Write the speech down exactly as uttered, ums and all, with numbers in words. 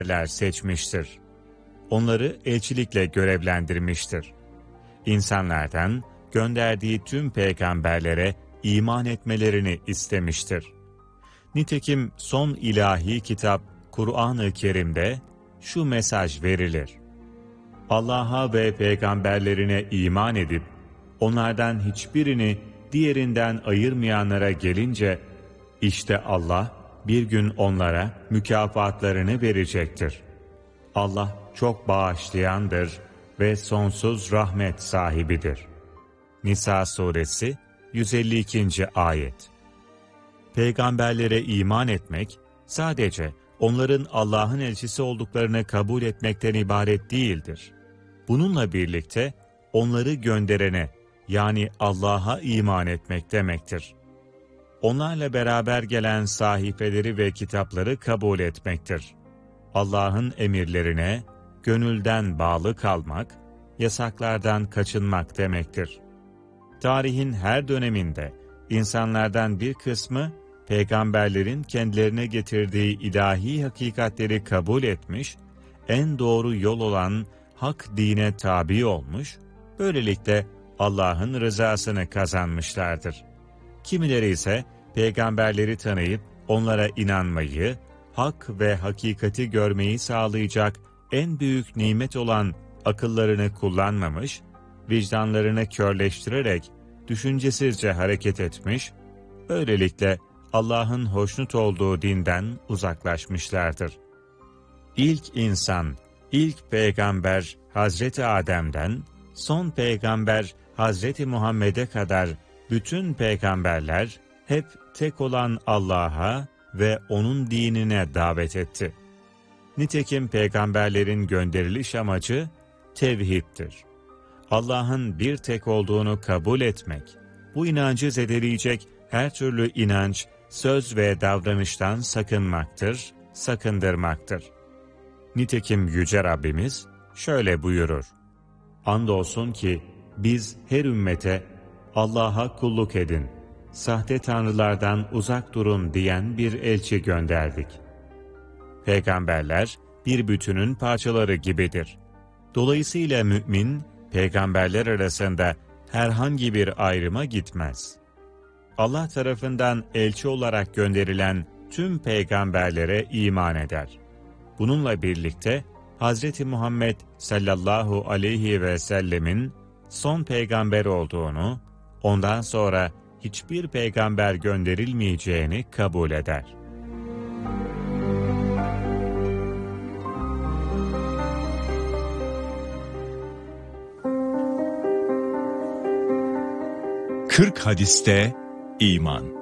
seçmiştir. Onları elçilikle görevlendirmiştir. İnsanlardan gönderdiği tüm peygamberlere iman etmelerini istemiştir. Nitekim son ilahi kitap Kur'an-ı Kerim'de şu mesaj verilir: Allah'a ve peygamberlerine iman edip onlardan hiçbirini diğerinden ayırmayanlara gelince, işte Allah bir gün onlara mükafatlarını verecektir. Allah çok bağışlayandır ve sonsuz rahmet sahibidir. Nisa suresi yüz elli ikinci ayet. Peygamberlere iman etmek sadece onların Allah'ın elçisi olduklarını kabul etmekten ibaret değildir. Bununla birlikte onları gönderene, yani Allah'a iman etmek demektir. Onlarla beraber gelen sahifeleri ve kitapları kabul etmektir. Allah'ın emirlerine gönülden bağlı kalmak, yasaklardan kaçınmak demektir. Tarihin her döneminde insanlardan bir kısmı peygamberlerin kendilerine getirdiği ilahi hakikatleri kabul etmiş, en doğru yol olan hak dine tabi olmuş, böylelikle Allah'ın rızasını kazanmışlardır. Kimileri ise peygamberleri tanıyıp onlara inanmayı, hak ve hakikati görmeyi sağlayacak en büyük nimet olan akıllarını kullanmamış, vicdanlarını körleştirerek düşüncesizce hareket etmiş, böylelikle Allah'ın hoşnut olduğu dinden uzaklaşmışlardır. İlk insan, ilk peygamber Hazreti Adem'den, son peygamber Hazreti Muhammed'e kadar bütün peygamberler hep tek olan Allah'a ve O'nun dinine davet etti. Nitekim peygamberlerin gönderiliş amacı tevhiddir. Allah'ın bir tek olduğunu kabul etmek, bu inancı zedeleyecek her türlü inanç, söz ve davranıştan sakınmaktır, sakındırmaktır. Nitekim Yüce Rabbimiz şöyle buyurur: Andolsun ki biz her ümmete Allah'a kulluk edin, sahte tanrılardan uzak durun diyen bir elçi gönderdik. Peygamberler bir bütünün parçaları gibidir. Dolayısıyla mümin, peygamberler arasında herhangi bir ayrıma gitmez. Allah tarafından elçi olarak gönderilen tüm peygamberlere iman eder. Bununla birlikte Hazreti Muhammed sallallahu aleyhi ve sellemin son peygamber olduğunu, ondan sonra hiçbir peygamber gönderilmeyeceğini kabul eder. kırk hadiste iman.